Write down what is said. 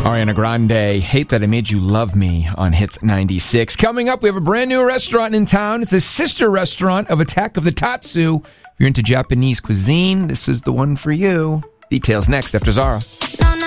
Ariana Grande, Hate That I Made You Love Me on Hits 96. Coming up, we have a brand new restaurant in town. It's a sister restaurant of Attack of the Tatsu. If you're into Japanese cuisine, this is the one for you. Details next after Zara.